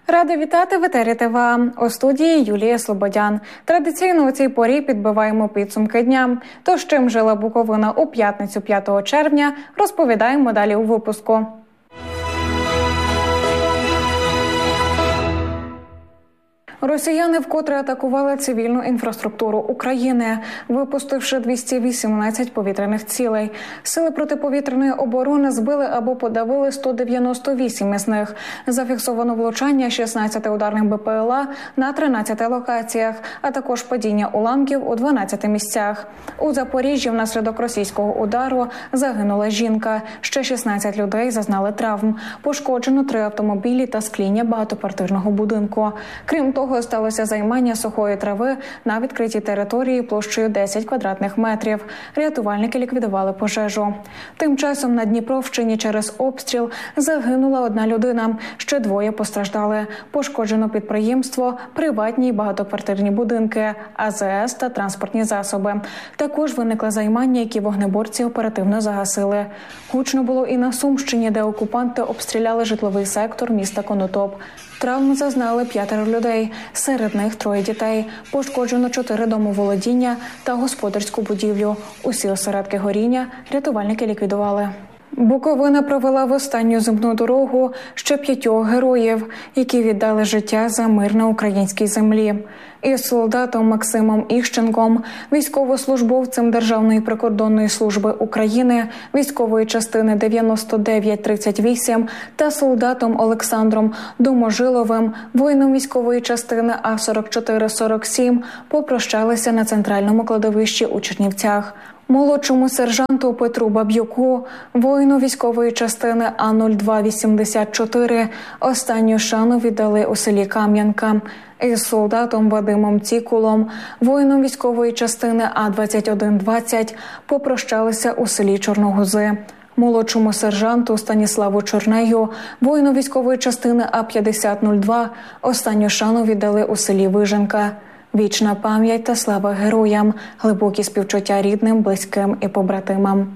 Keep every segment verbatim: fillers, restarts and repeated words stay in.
Рада вітати в етері ТВА. У студії Юлія Слободян. Традиційно у цій порі підбиваємо підсумки дня. Тож чим жила Буковина у п'ятницю п'ятого червня, розповідаємо далі у випуску. Росіяни вкотре атакували цивільну інфраструктуру України, випустивши двісті вісімнадцять повітряних цілей. Сили протиповітряної оборони збили або подавили сто дев'яносто вісім із них. Зафіксовано влучання шістнадцяти ударних БПЛА на тринадцяти локаціях, а також падіння уламків у дванадцяти місцях. У Запоріжжі внаслідок російського удару загинула жінка. Ще шістнадцять людей зазнали травм. Пошкоджено три автомобілі та скління багатоквартирного будинку. Крім того, сталося займання сухої трави на відкритій території площею десять квадратних метрів. Рятувальники ліквідували пожежу. Тим часом на Дніпровщині через обстріл загинула одна людина. Ще двоє постраждали. Пошкоджено підприємство, приватні і багатоквартирні будинки, А З С та транспортні засоби. Також виникли займання, які вогнеборці оперативно загасили. Гучно було і на Сумщині, де окупанти обстріляли житловий сектор міста Конотоп. Травм зазнали п'ятеро людей, серед них троє дітей. Пошкоджено чотири домоволодіння та господарську будівлю. Усі осередки горіння рятувальники ліквідували. Буковина провела в останню земну дорогу ще п'ятьох героїв, які віддали життя за мир на українській землі. Із солдатом Максимом Іщенком, військовослужбовцем Державної прикордонної служби України, військової частини дев'яносто дев'ять тридцять вісім та солдатом Олександром Доможиловим, воїном військової частини А сорок чотири сорок сім, попрощалися на центральному кладовищі у Чернівцях. Молодшому сержанту Петру Баб'юку, воїну військової частини А нуль два вісімдесят чотири, останню шану віддали у селі Кам'янка. Із солдатом Вадимом Цікулом, воїном військової частини А двадцять один двадцять, попрощалися у селі Чорногузи. Молодшому сержанту Станіславу Чорнею, воїну військової частини А п'ятдесят нуль два, останню шану віддали у селі Виженка. Вічна пам'ять та слава героям, глибокі співчуття рідним, близьким і побратимам.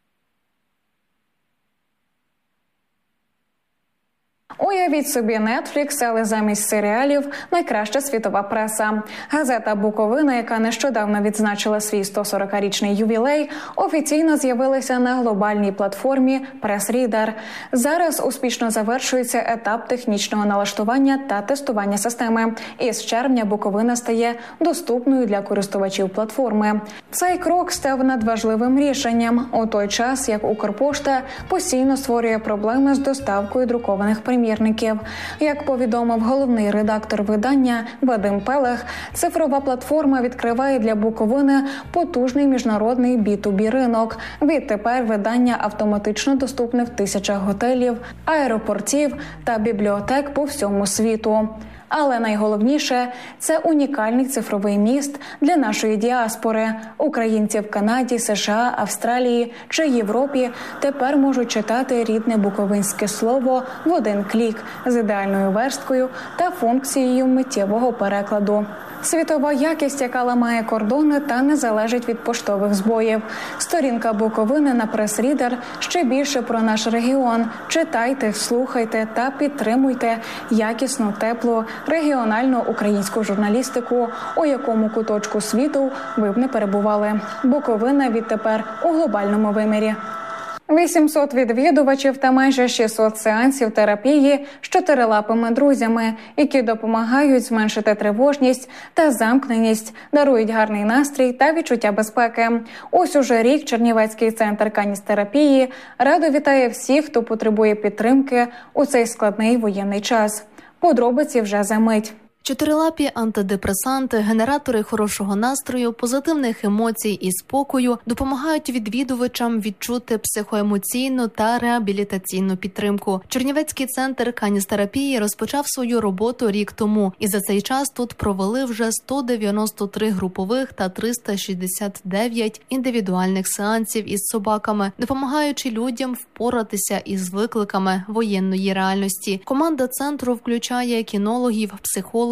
Уявіть собі Netflix, але замість серіалів – найкраща світова преса. Газета «Буковина», яка нещодавно відзначила свій сто сорокарічний ювілей, офіційно з'явилася на глобальній платформі PressReader. Зараз успішно завершується етап технічного налаштування та тестування системи. І з червня «Буковина» стає доступною для користувачів платформи. Цей крок став надважливим рішенням у той час, як Укрпошта постійно створює проблеми з доставкою друкованих примірників. Як повідомив головний редактор видання Вадим Пелех, цифрова платформа відкриває для Буковини потужний міжнародний бі ту бі ринок. Відтепер видання автоматично доступне в тисячах готелів, аеропортів та бібліотек по всьому світу. Але найголовніше – це унікальний цифровий міст для нашої діаспори. Українці в Канаді, США, Австралії чи Європі тепер можуть читати рідне буковинське слово в один клік з ідеальною версткою та функцією миттєвого перекладу. Світова якість, яка ламає кордони та не залежить від поштових збоїв. Сторінка Буковини на PressReader ще більше про наш регіон. Читайте, слухайте та підтримуйте якісну, теплу, регіональну українську журналістику, у якому куточку світу ви б не перебували. Буковина відтепер у глобальному вимірі. вісімсот відвідувачів та майже шістсот сеансів терапії з чотирилапими друзями, які допомагають зменшити тривожність та замкненість, дарують гарний настрій та відчуття безпеки. Ось уже рік Чернівецький центр каністерапії радо вітає всіх, хто потребує підтримки у цей складний воєнний час. Подробиці вже за мить. Чотирилапі антидепресанти, генератори хорошого настрою, позитивних емоцій і спокою допомагають відвідувачам відчути психоемоційну та реабілітаційну підтримку. Чернівецький центр каністерапії розпочав свою роботу рік тому, і за цей час тут провели вже сто дев'яносто три групових та триста шістдесят дев'ять індивідуальних сеансів із собаками, допомагаючи людям впоратися із викликами воєнної реальності. Команда центру включає кінологів, психологів,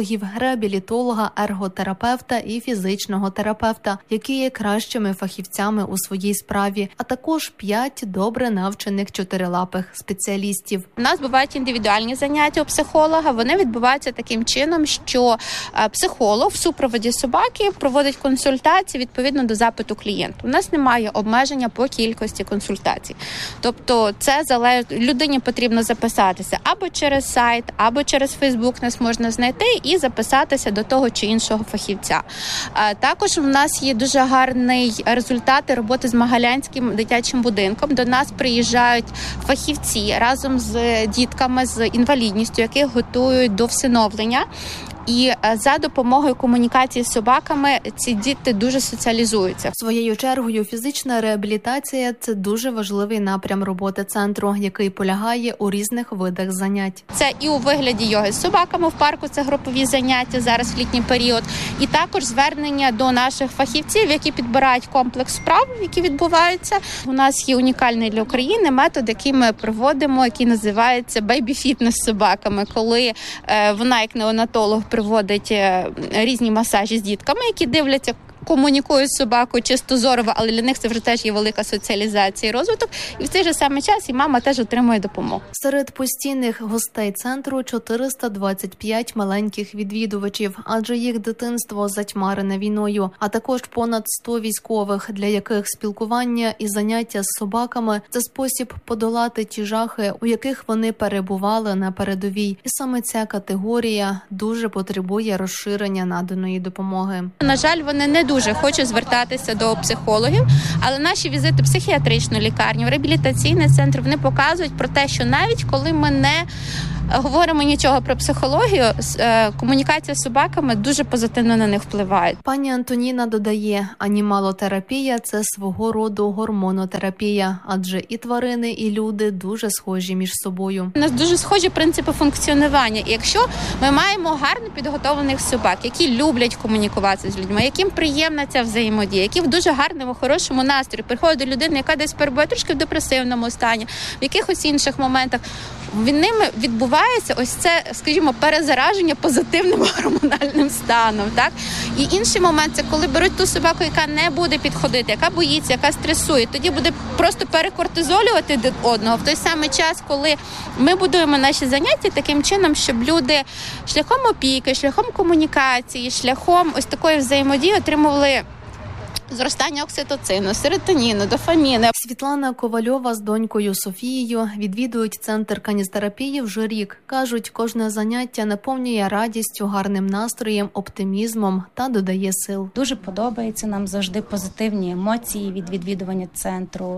психологів, реабілітолога, ерготерапевта і фізичного терапевта, які є кращими фахівцями у своїй справі, а також п'ять добре навчених чотирилапих спеціалістів. У нас бувають індивідуальні заняття у психолога. Вони відбуваються таким чином, що психолог в супроводі собаки проводить консультації відповідно до запиту клієнта. У нас немає обмеження по кількості консультацій. Тобто це залежить, людині потрібно записатися або через сайт, або через Фейсбук нас можна знайти і записатися до того чи іншого фахівця. Також у нас є дуже гарний результат роботи з Могилянським дитячим будинком. До нас приїжджають фахівці разом з дітками з інвалідністю, яких готують до всиновлення. І за допомогою комунікації з собаками ці діти дуже соціалізуються. Своєю чергою фізична реабілітація – це дуже важливий напрям роботи центру, який полягає у різних видах занять. Це і у вигляді йоги з собаками в парку, це групові заняття зараз в літній період, і також звернення до наших фахівців, які підбирають комплекс вправ, які відбуваються. У нас є унікальний для України метод, який ми проводимо, який називається бейбі-фітнес з собаками, коли вона, як неонатолог, проводить різні масажі з дітками, які дивляться, комунікують з собакою чисто зорово, але для них це вже теж є велика соціалізація і розвиток. І в цей же самий час і мама теж отримує допомогу. Серед постійних гостей центру чотириста двадцять п'ять маленьких відвідувачів, адже їх дитинство затьмарене війною, а також понад сто військових, для яких спілкування і заняття з собаками – це спосіб подолати ті жахи, у яких вони перебували на передовій. І саме ця категорія дуже потребує розширення наданої допомоги. На жаль, вони не дуже дуже хочуть звертатися до психологів, але наші візити в психіатричну лікарню, в реабілітаційний центр, вони показують про те, що навіть коли ми не говоримо нічого про психологію, комунікація з собаками дуже позитивно на них впливає. Пані Антоніна додає, анімалотерапія – це свого роду гормонотерапія, адже і тварини, і люди дуже схожі між собою. У нас дуже схожі принципи функціонування. І якщо ми маємо гарно підготовлених собак, які люблять комунікувати з людьми, яким приємна ця взаємодія, які в дуже гарному, хорошому настрої приходять до людини, яка десь перебуває трошки в депресивному стані, в якихось інших моментах, ними відбувається ось це, скажімо, перезараження позитивним гормональним станом, так? І інший момент – це коли беруть ту собаку, яка не буде підходити, яка боїться, яка стресує, тоді буде просто перекортизолювати один одного в той самий час, коли ми будуємо наші заняття таким чином, щоб люди шляхом опіки, шляхом комунікації, шляхом ось такої взаємодії отримували зростання окситоцину, серотоніну, дофаміну. Світлана Ковальова з донькою Софією відвідують центр каністерапії вже рік. Кажуть, кожне заняття наповнює радістю, гарним настроєм, оптимізмом та додає сил. Дуже подобається нам завжди позитивні емоції від відвідування центру.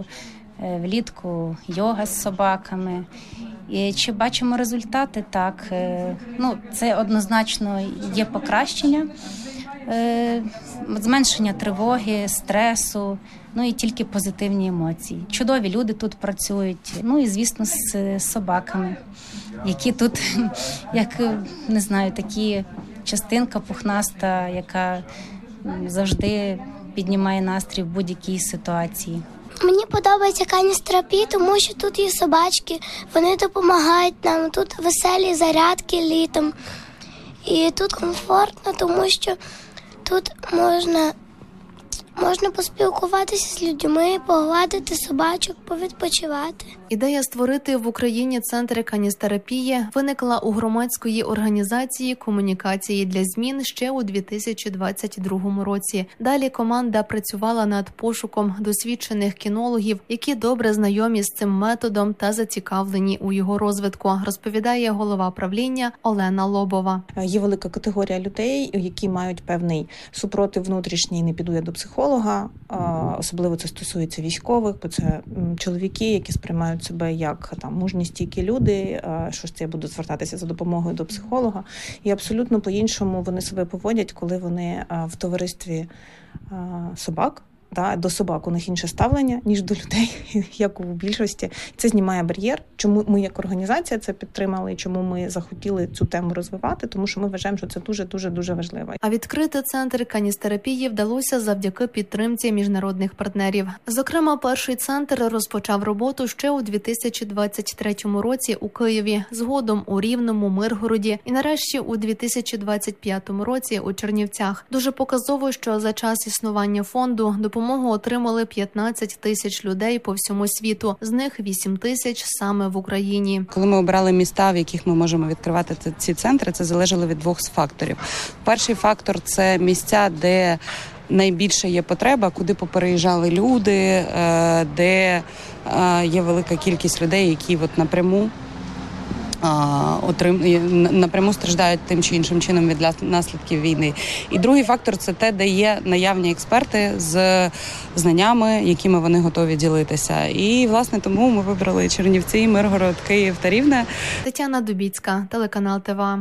Влітку йога з собаками. І чи бачимо результати? Так. Ну, це однозначно є покращення. Зменшення тривоги, стресу, ну і тільки позитивні емоції. Чудові люди тут працюють, ну і, звісно, з собаками, які тут, як, не знаю, такі частинка пухнаста, яка завжди піднімає настрій в будь-якій ситуації. Мені подобається каністерапія, тому що тут є собачки, вони допомагають нам, тут веселі зарядки літом. І тут комфортно, тому що тут можна, можна поспілкуватися з людьми, погладити собачок, повідпочивати. Ідея створити в Україні центри каністерапії виникла у громадської організації комунікації для змін ще у дві тисячі двадцять другому році. Далі команда працювала над пошуком досвідчених кінологів, які добре знайомі з цим методом та зацікавлені у його розвитку, розповідає голова правління Олена Лобова. Є велика категорія людей, які мають певний супротив внутрішній, не піду я до психолога, особливо це стосується військових, бо це чоловіки, які сприймають себе як там мужні, стійкі люди, що ж це я буду звертатися за допомогою до психолога. І абсолютно по-іншому вони себе поводять, коли вони в товаристві собак, да, до собак у них інше ставлення, ніж до людей, як у більшості. Це знімає бар'єр. Чому ми як організація це підтримали, і чому ми захотіли цю тему розвивати, тому що ми вважаємо, що це дуже-дуже-дуже важливо. А відкрити центр каністерапії вдалося завдяки підтримці міжнародних партнерів. Зокрема, перший центр розпочав роботу ще у дві тисячі двадцять третьому році у Києві, згодом у Рівному, Миргороді і нарешті у дві тисячі двадцять п'ятому році у Чернівцях. Дуже показово, що за час існування фонду допомогу отримали п'ятнадцять тисяч людей по всьому світу, з них вісім тисяч саме в Україні. Коли ми обирали міста, в яких ми можемо відкривати ці центри, це залежало від двох факторів. Перший фактор – це місця, де найбільше є потреба, куди попереїжджали люди, де є велика кількість людей, які от напряму напряму страждають тим чи іншим чином від наслідків війни. І другий фактор – це те, де є наявні експерти з знаннями, якими вони готові ділитися. І, власне, тому ми вибрали Чернівці, Миргород, Київ та Рівне. Тетяна Дубіцька, телеканал ТВА.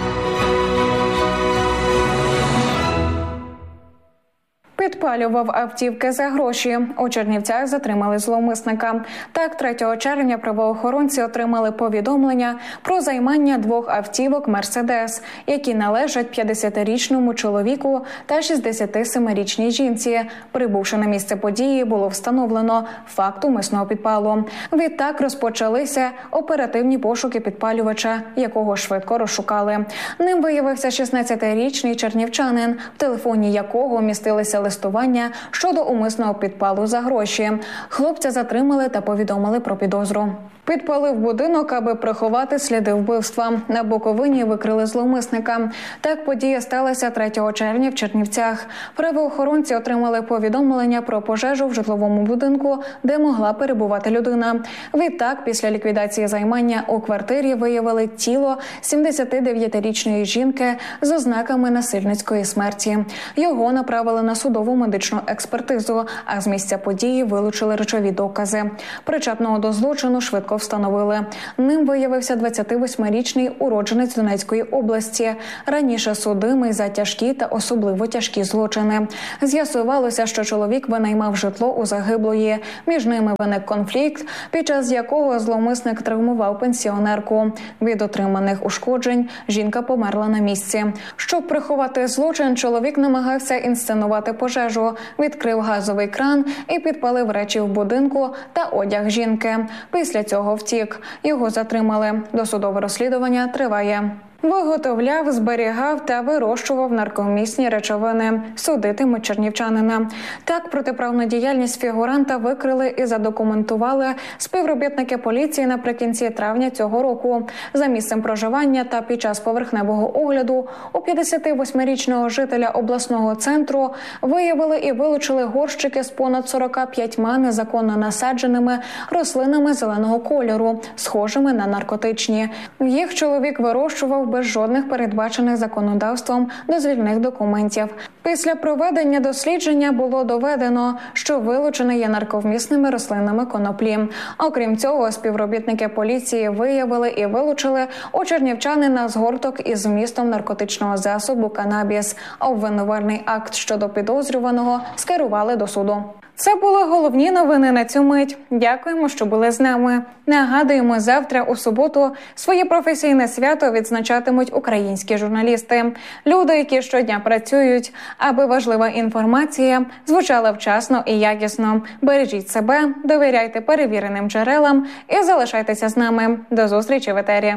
Підпалював автівки за гроші. У Чернівцях затримали зловмисника. Так, третього червня правоохоронці отримали повідомлення про займання двох автівок «Мерседес», які належать п'ятдесятирічному чоловіку та шістдесятисемирічній жінці. Прибувши на місце події, було встановлено факт умисного підпалу. Відтак розпочалися оперативні пошуки підпалювача, якого швидко розшукали. Ним виявився шістнадцятирічний чернівчанин, в телефоні якого містилися листування щодо умисного підпалу за гроші. Хлопця затримали та повідомили про підозру. Підпалив будинок, аби приховати сліди вбивства. На Буковині викрили зловмисника. Так подія сталася третього червня в Чернівцях. Правоохоронці отримали повідомлення про пожежу в житловому будинку, де могла перебувати людина. Відтак, після ліквідації займання у квартирі виявили тіло сімдесятидев'ятирічної жінки з ознаками насильницької смерті. Його направили на судову медичну експертизу, а з місця події вилучили речові докази. Причетного до злочину швидко встановили. Ним виявився двадцятивосьмирічний уродженець Донецької області, раніше судимий за тяжкі та особливо тяжкі злочини. З'ясувалося, що чоловік винаймав житло у загиблої. Між ними виник конфлікт, під час якого зловмисник травмував пенсіонерку. Від отриманих ушкоджень жінка померла на місці. Щоб приховати злочин, чоловік намагався інсценувати пожежу, відкрив газовий кран і підпалив речі в будинку та одяг жінки. Після цього втік. Його затримали. Досудове розслідування триває. Виготовляв, зберігав та вирощував наркомісні речовини. Судитимуть чернівчанина. Так, протиправну діяльність фігуранта викрили і задокументували співробітники поліції наприкінці травня цього року. За місцем проживання та під час поверхневого огляду у п'ятдесятивосьмирічного жителя обласного центру виявили і вилучили горщики з понад сорока п'ятьма незаконно насадженими рослинами зеленого кольору, схожими на наркотичні. Їх чоловік вирощував без жодних передбачених законодавством дозвільних документів. Після проведення дослідження було доведено, що вилучене є нарковмісними рослинами коноплі. Окрім цього, співробітники поліції виявили і вилучили у чернівчанина згорток із вмістом наркотичного засобу канабіс. Обвинувальний акт щодо підозрюваного скерували до суду. Це були головні новини на цю мить. Дякуємо, що були з нами. Нагадуємо, завтра у суботу своє професійне свято відзначатимуть українські журналісти. Люди, які щодня працюють, аби важлива інформація звучала вчасно і якісно. Бережіть себе, довіряйте перевіреним джерелам і залишайтеся з нами. До зустрічі в етері.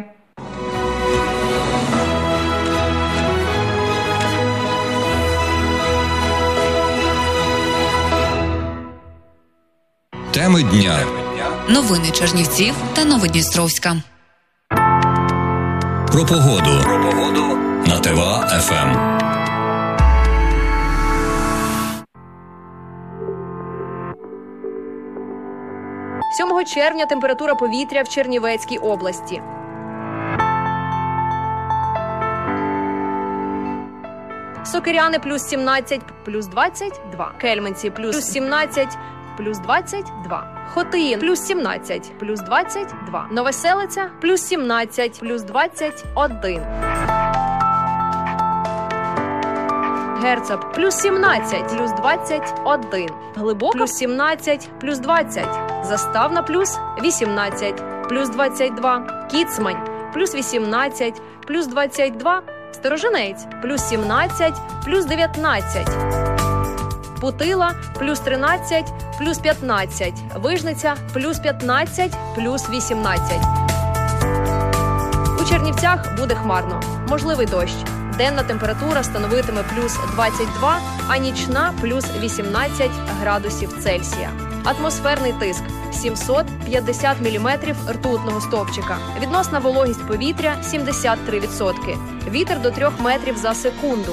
Теми дня. Новини Чернівців та Новодністровська. Про погоду. Про погоду на ТВА еф ем. сьомого червня температура повітря в Чернівецькій області. Сокиряни плюс сімнадцять, плюс двадцять два. Кельменці плюс сімнадцять, плюс двадцять два. Хотин плюс сімнадцять, плюс двадцять два. Новоселиця плюс сімнадцять, плюс двадцять один. Герцеб плюс сімнадцять, плюс двадцять один. Глибока плюс сімнадцять, плюс двадцять. Заставна плюс вісімнадцять, плюс двадцять два. Кіцмань плюс вісімнадцять, плюс двадцять два. Сторожинець плюс сімнадцять, плюс дев'ятнадцять. Путила плюс тринадцять, плюс п'ятнадцять. Вижниця плюс п'ятнадцять, плюс вісімнадцять. У Чернівцях буде хмарно. Можливий дощ. Денна температура становитиме плюс двадцять два, а нічна плюс вісімнадцять градусів Цельсія. Атмосферний тиск сімсот п'ятдесят міліметрів ртутного стовпчика. Відносна вологість повітря сімдесят три відсотки. Вітер до трьох метрів за секунду.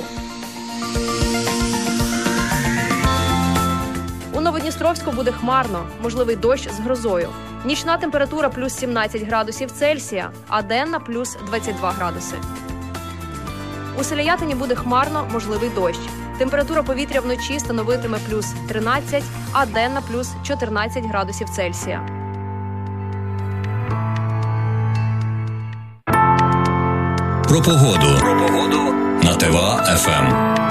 У Новодністровську буде хмарно, можливий дощ з грозою. Нічна температура плюс сімнадцять градусів Цельсія, а денна плюс двадцять два градуси. У Селятині буде хмарно, можливий дощ. Температура повітря вночі становитиме плюс тринадцять, а денна плюс чотирнадцять градусів Цельсія. Про погоду. Про погоду на ТВА еф ем.